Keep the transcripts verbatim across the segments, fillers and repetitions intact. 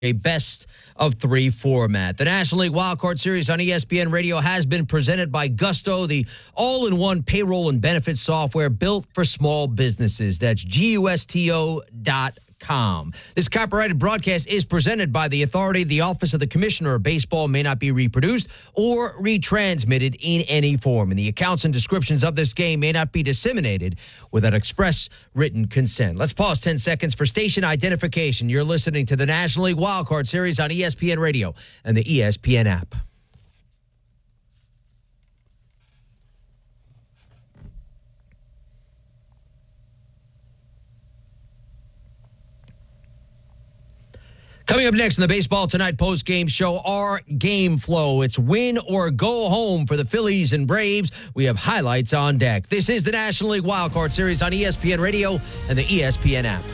a best of three format. The National League Wildcard Series on E S P N Radio has been presented by Gusto, the all-in-one payroll and benefits software built for small businesses. That's G U S T O dot com. This copyrighted broadcast is presented by the authority. The Office of the Commissioner of Baseball may not be reproduced or retransmitted in any form, and the accounts and descriptions of this game may not be disseminated without express written consent. Let's pause ten seconds for station identification. You're listening to the National League Wildcard Series on E S P N Radio and the E S P N app. Coming up next in the Baseball Tonight post-game show, our game flow. It's win or go home for the Phillies and Braves. We have highlights on deck. This is the National League Wildcard Series on E S P N Radio and the E S P N app.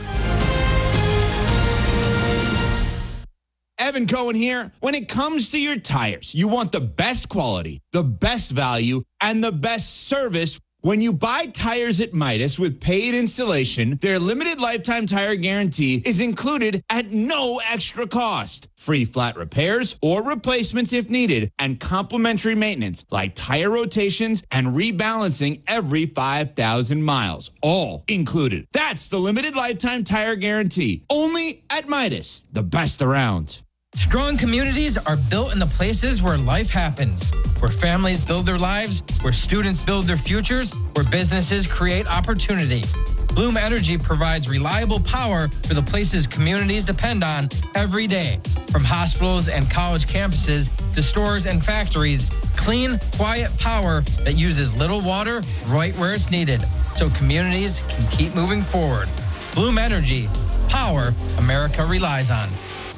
Evan Cohen here. When it comes to your tires, you want the best quality, the best value, and the best service. When you buy tires at Midas with paid installation, their limited lifetime tire guarantee is included at no extra cost. Free flat repairs or replacements if needed, and complimentary maintenance like tire rotations and rebalancing every five thousand miles. All included. That's the limited lifetime tire guarantee. Only at Midas, the best around. Strong communities are built in the places where life happens, where families build their lives, where students build their futures, where businesses create opportunity. Bloom Energy provides reliable power for the places communities depend on every day. From hospitals and college campuses to stores and factories, clean, quiet power that uses little water right where it's needed, so communities can keep moving forward. Bloom Energy, power America relies on.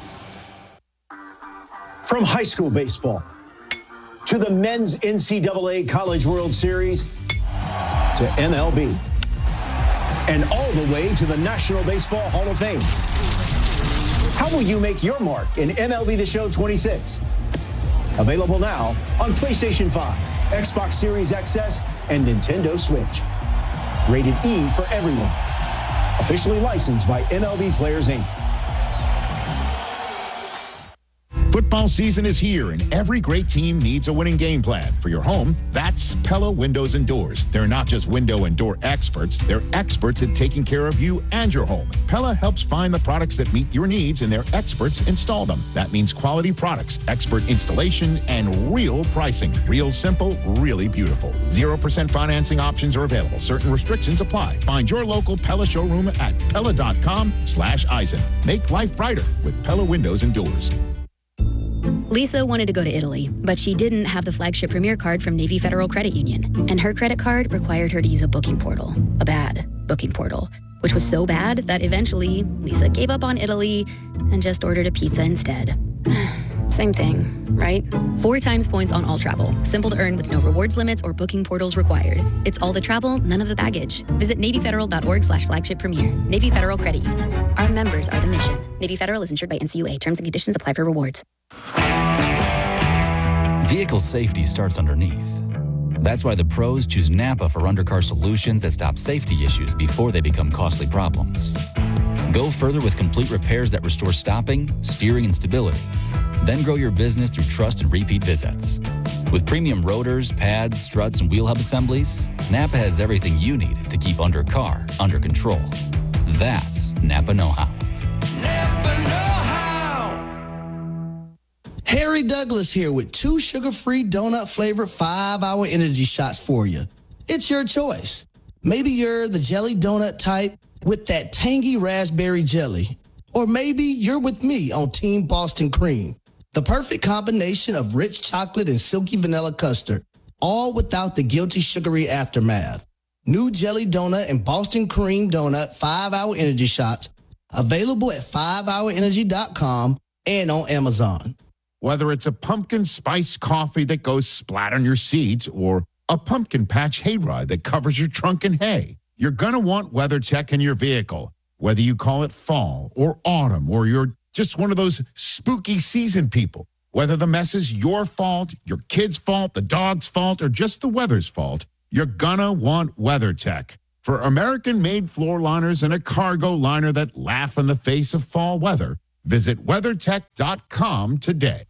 From high school baseball to the men's N C double A College World Series to M L B and all the way to the National Baseball Hall of Fame. How will you make your mark in M L B The Show twenty-six? Available now on PlayStation five, Xbox Series X S, and Nintendo Switch. Rated E for everyone. Officially licensed by M L B Players, Incorporated. Football season is here, and every great team needs a winning game plan. For your home, that's Pella Windows and Doors. They're not just window and door experts. They're experts at taking care of you and your home. Pella helps find the products that meet your needs, and their experts install them. That means quality products, expert installation, and real pricing. Real simple, really beautiful. zero percent financing options are available. Certain restrictions apply. Find your local Pella showroom at Pella.com slash Eisen. Make life brighter with Pella Windows and Doors. Lisa wanted to go to Italy, but she didn't have the flagship Premier card from Navy Federal Credit Union. And her credit card required her to use a booking portal, a bad booking portal, which was so bad that eventually Lisa gave up on Italy and just ordered a pizza instead. Same thing, right? Four times points on all travel. Simple to earn with no rewards limits or booking portals required. It's all the travel, none of the baggage. Visit NavyFederal.org slash flagship premier. Navy Federal Credit Union. Our members are the mission. Navy Federal is insured by N C U A. Terms and conditions apply for rewards. Vehicle safety starts underneath. That's why the pros choose Napa for undercar solutions that stop safety issues before they become costly problems. Go further with complete repairs that restore stopping, steering, and stability. Then grow your business through trust and repeat visits. With premium rotors, pads, struts, and wheel hub assemblies, Napa has everything you need to keep under car under control. That's Napa know-how. Napa know-how. Harry Douglas here with two sugar-free donut-flavored five-hour energy shots for you. It's your choice. Maybe you're the jelly donut type with that tangy raspberry jelly. Or maybe you're with me on Team Boston Cream. The perfect combination of rich chocolate and silky vanilla custard, all without the guilty sugary aftermath. New jelly donut and Boston Cream donut five-hour energy shots available at five hour energy dot com and on Amazon. Whether it's a pumpkin spice coffee that goes splat on your seat or a pumpkin patch hayride that covers your trunk in hay, you're going to want WeatherTech in your vehicle. Whether you call it fall or autumn or you're just one of those spooky season people, whether the mess is your fault, your kid's fault, the dog's fault, or just the weather's fault, you're gonna want WeatherTech. For American-made floor liners and a cargo liner that laugh in the face of fall weather, Visit WeatherTech dot com today.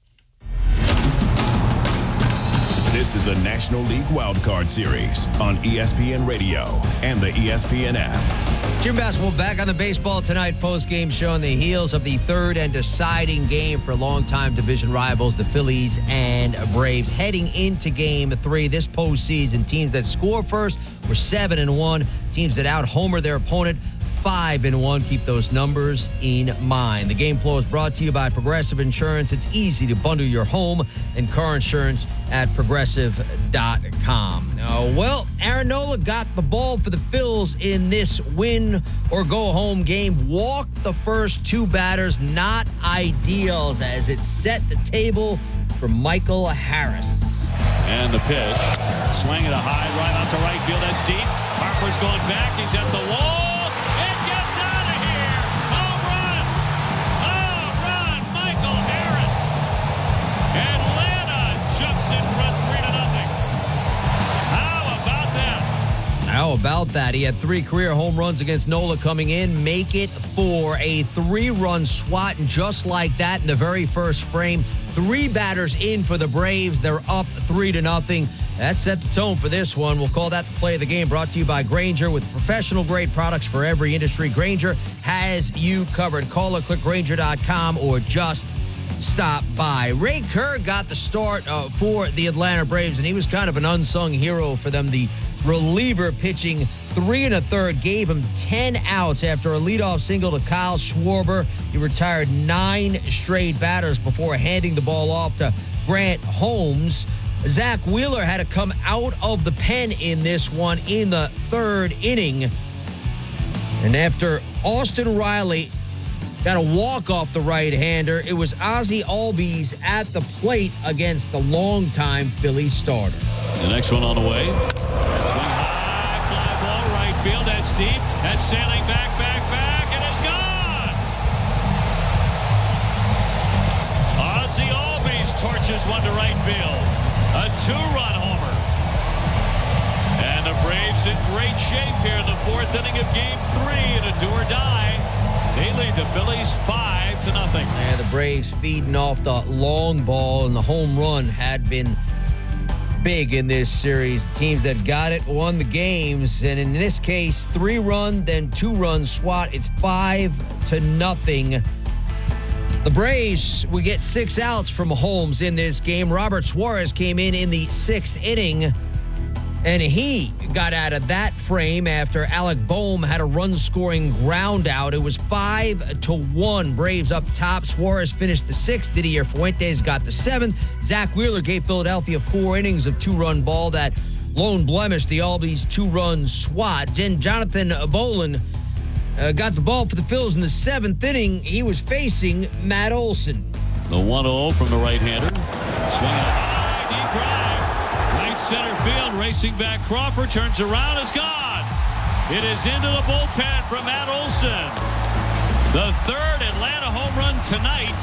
This is the National League Wildcard Series on E S P N Radio and the E S P N app. Jim Basketball back on the baseball tonight post-game show on the heels of the third and deciding game for longtime division rivals, the Phillies and Braves, heading into game three. This postseason, teams that score first were seven and one. Teams that out-homer their opponent, five and one. Keep those numbers in mind. The game flow is brought to you by Progressive Insurance. It's easy to bundle your home and car insurance at progressive dot com. Uh, well, Aaron Nola got the ball for the Phils in this win or go home game. Walked the first two batters, not ideal as it set the table for Michael Harris. And the pitch, swing at a high, right out to right field. That's deep. Harper's going back. He's at the wall. How about that? He had three career home runs against Nola coming in. Make it four. A three-run swat, and just like that in the very first frame, three batters in for the Braves. They're up three to nothing. That set the tone for this one. We'll call that the play of the game, brought to you by Grainger. With professional-grade products for every industry, Grainger has you covered. Call or click Grainger dot com or just stop by. Ray Kerr got the start uh, for the Atlanta Braves, and he was kind of an unsung hero for them. The reliever pitching three and a third, gave him ten outs after a leadoff single to Kyle Schwarber. He retired nine straight batters before handing the ball off to Grant Holmes. Zach Wheeler had to come out of the pen in this one in the third inning. And after Austin Riley got a walk off the right-hander, it was Ozzie Albies at the plate against the longtime Philly starter. The next one on the way. Swing high, fly ball, right field. That's deep. That's sailing back, back, back, and it's gone. Ozzie Albies torches one to right field. A two-run homer. And the Braves in great shape here in the fourth inning of game three in a do-or-die. They lead the Phillies five to nothing. Yeah, the Braves feeding off the long ball, and the home run had been big in this series. The teams that got it won the games, and in this case, three-run, then two-run swat. It's five to nothing. The Braves would get six outs from Holmes in this game. Robert Suarez came in in the sixth inning, and he got out of that frame after Alec Boehm had a run-scoring ground out. It was five to one. Braves up top. Suarez finished the sixth. Didier Fuentes got the seventh. Zach Wheeler gave Philadelphia four innings of two-run ball. That lone blemish, the Albies two-run swat. Then Jonathan Bolin uh, got the ball for the Phils in the seventh inning. He was facing Matt Olson. The one oh from the right-hander. Swing a high, deep drive. Right center field, racing back. Crawford turns around, it's gone. It is into the bullpen from Matt Olson. The third Atlanta home run tonight.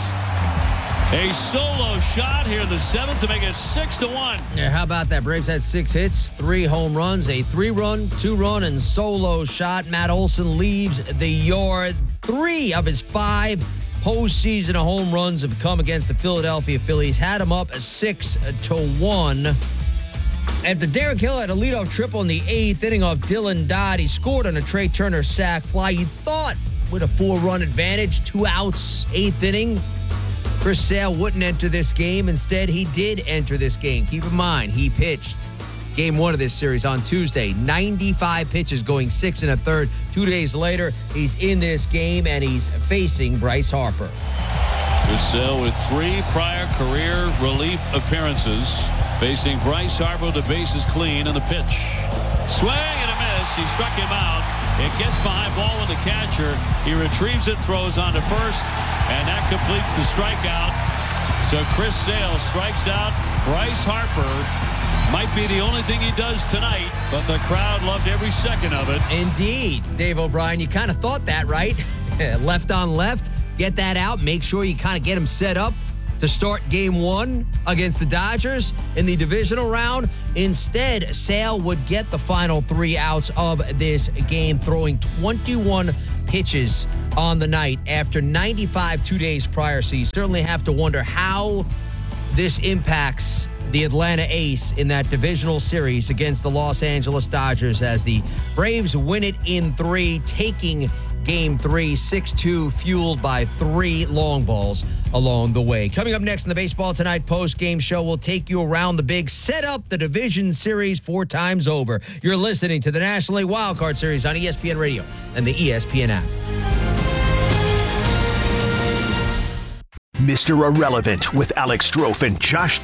A solo shot here in the seventh to make it six to one. Yeah, how about that? Braves had six hits, three home runs, a three-run, two-run, and solo shot. Matt Olson leaves the yard. Three of his five postseason home runs have come against the Philadelphia Phillies. Had him up six to one. After Derek Hill had a leadoff triple in the eighth inning off Dylan Dodd, he scored on a Trey Turner sac fly. You thought with a four-run advantage, two outs, eighth inning, Chris Sale wouldn't enter this game. Instead, he did enter this game. Keep in mind, he pitched game one of this series on Tuesday. ninety-five pitches, going six and a third. Two days later, he's in this game, and he's facing Bryce Harper. Chris Sale with three prior career relief appearances, facing Bryce Harper. The bases clean, and the pitch. Swing and a miss. He struck him out. It gets behind ball with the catcher. He retrieves it, throws on to first, and that completes the strikeout. So Chris Sale strikes out Bryce Harper. Might be the only thing he does tonight, but the crowd loved every second of it. Indeed, Dave O'Brien. You kind of thought that, right? Left on left. Get that out. Make sure you kind of get him set up to start game one against the Dodgers in the divisional round. Instead, Sale would get the final three outs of this game, throwing twenty-one pitches on the night after ninety-five two days prior. So you certainly have to wonder how this impacts the Atlanta Ace in that divisional series against the Los Angeles Dodgers as the Braves win it in three, taking Game three, six two, fueled by three long balls along the way. Coming up next in the Baseball Tonight post-game show, we'll take you around the big, set up the division series four times over. You're listening to the National League Wildcard Series on E S P N Radio and the E S P N app. Mister Irrelevant with Alex Strofe and Josh